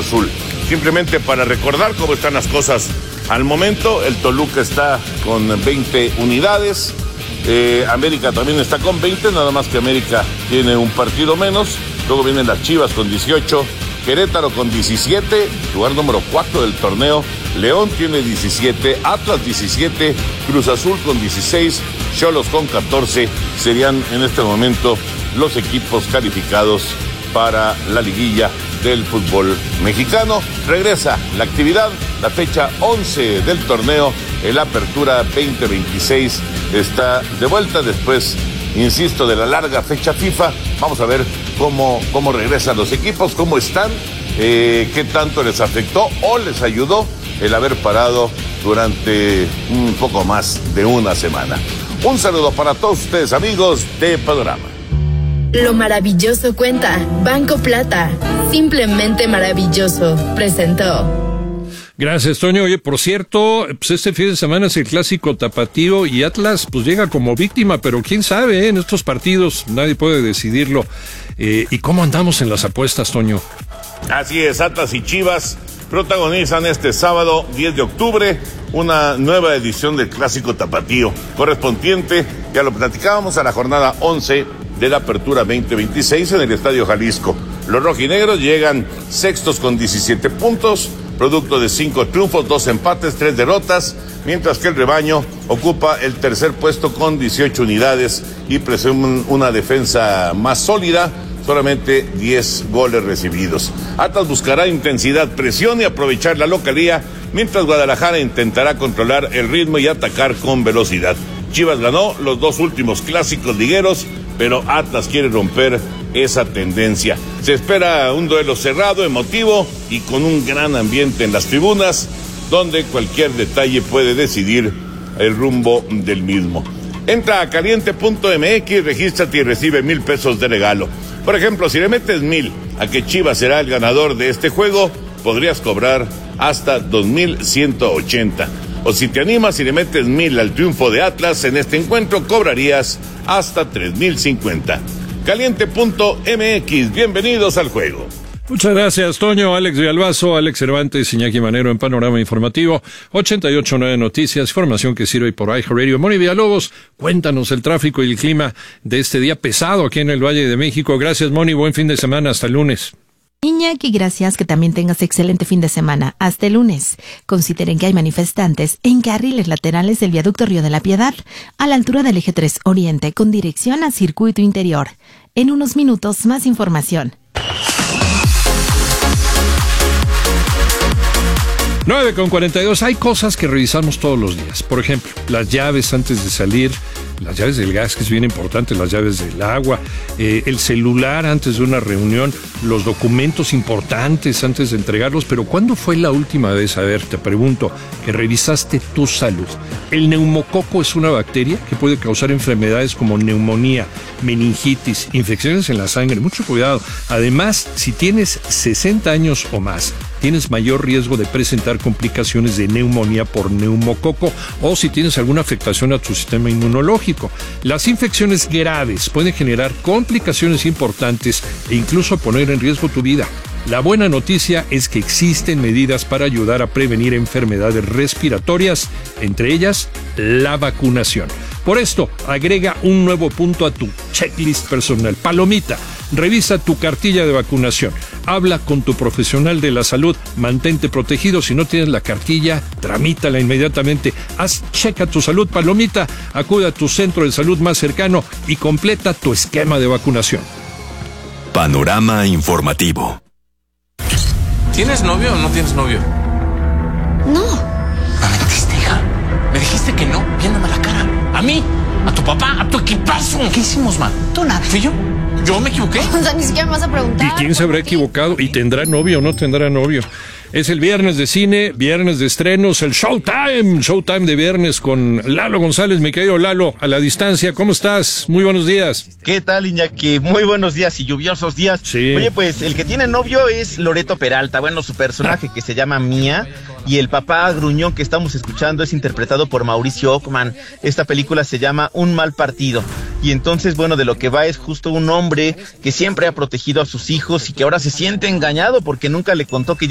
Azul. Simplemente para recordar cómo están las cosas al momento, el Toluca está con 20 unidades, América también está con 20, nada más que América tiene un partido menos. Luego vienen las Chivas con 18, Querétaro con 17, lugar número 4 del torneo. León tiene 17, Atlas 17, Cruz Azul con 16, Xolos con 14. Serían en este momento los equipos calificados para la liguilla del fútbol mexicano. Regresa la actividad, la fecha 11 del torneo, el Apertura 2026 está de vuelta después, insisto, de la larga fecha FIFA. Vamos a ver cómo regresan los equipos, cómo están, qué tanto les afectó o les ayudó el haber parado durante un poco más de una semana. Un saludo para todos ustedes, amigos de Panorama. Lo maravilloso cuenta. Banco Plata. Simplemente maravilloso. Presentó. Gracias, Toño. Oye, por cierto, pues este fin de semana es el clásico tapatío y Atlas pues llega como víctima, pero quién sabe, en estos partidos nadie puede decidirlo. ¿Y cómo andamos en las apuestas, Toño? Así es, Atlas y Chivas protagonizan este sábado 10 de octubre una nueva edición del clásico tapatío, correspondiente, ya lo platicábamos, a la jornada 11 de la Apertura 2026 en el Estadio Jalisco. Los rojinegros llegan sextos con 17 puntos, producto de 5 triunfos, 2 empates, 3 derrotas, mientras que el rebaño ocupa el tercer puesto con 18 unidades y presumen una defensa más sólida, solamente 10 goles recibidos. Atlas buscará intensidad, presión y aprovechar la localía, mientras Guadalajara intentará controlar el ritmo y atacar con velocidad. Chivas ganó los 2 últimos clásicos ligueros, pero Atlas quiere romper esa tendencia. Se espera un duelo cerrado, emotivo y con un gran ambiente en las tribunas, donde cualquier detalle puede decidir el rumbo del mismo. Entra a caliente.mx, regístrate y recibe $1,000 de regalo. Por ejemplo, si le metes 1,000 a que Chivas será el ganador de este juego, podrías cobrar hasta 2,180. O si te animas y le metes 1,000 al triunfo de Atlas en este encuentro, cobrarías hasta 3,050. Caliente.mx, bienvenidos al juego. Muchas gracias, Toño. Alex Villalbazo, Alex Cervantes, Iñaki Manero en Panorama Informativo, 88.9 Noticias, información que sirve por iHeartRadio. Moni Villalobos, cuéntanos el tráfico y el clima de este día pesado aquí en el Valle de México. Gracias, Moni, buen fin de semana, hasta el lunes. Iñaki, gracias, que también tengas excelente fin de semana. Hasta el lunes. Consideren que hay manifestantes en carriles laterales del viaducto Río de la Piedad, a la altura del eje 3 Oriente, con dirección a Circuito Interior. En unos minutos, más información. 9:42. Hay cosas que revisamos todos los días. Por ejemplo, las llaves antes de salir, las llaves del gas, que es bien importante, las llaves del agua, el celular antes de una reunión, los documentos importantes antes de entregarlos. Pero ¿cuándo fue la última vez, a ver, te pregunto, que revisaste tu salud? El neumococo es una bacteria que puede causar enfermedades como neumonía, meningitis, infecciones en la sangre. Mucho cuidado. Además, si tienes 60 años o más, tienes mayor riesgo de presentar complicaciones de neumonía por neumococo o si tienes alguna afectación a tu sistema inmunológico. Las infecciones graves pueden generar complicaciones importantes e incluso poner en riesgo tu vida. La buena noticia es que existen medidas para ayudar a prevenir enfermedades respiratorias, entre ellas la vacunación. Por esto, agrega un nuevo punto a tu checklist personal. Palomita, revisa tu cartilla de vacunación. Habla con tu profesional de la salud. Mantente protegido. Si no tienes la cartilla, tramítala inmediatamente. Haz checa tu salud, palomita. Acude a tu centro de salud más cercano y completa tu esquema de vacunación. Panorama informativo. ¿Tienes novio o no tienes novio? No. Me mentiste, hija. Me dijiste que no, viéndome la cara. ¿A mí? ¿A tu papá? ¿A tu equipazo? ¿Qué hicimos mal? Tú nada. ¿Fui yo? ¿Yo me equivoqué? O sea, ni siquiera me vas a preguntar. ¿Y quién se habrá equivocado? ¿Y tendrá novio o no tendrá novio? Es el viernes de cine, viernes de estrenos, el Showtime de viernes con Lalo González, mi querido Lalo, a la distancia. ¿Cómo estás? Muy buenos días. ¿Qué tal, Iñaki? Muy buenos días y lluviosos días. Sí. Oye, pues el que tiene novio es Loreto Peralta. Bueno, su personaje que se llama Mía, y el papá gruñón que estamos escuchando es interpretado por Mauricio Ockman. Esta película se llama Un mal partido. Y entonces, bueno, de lo que va es justo un hombre que siempre ha protegido a sus hijos y que ahora se siente engañado porque nunca le contó que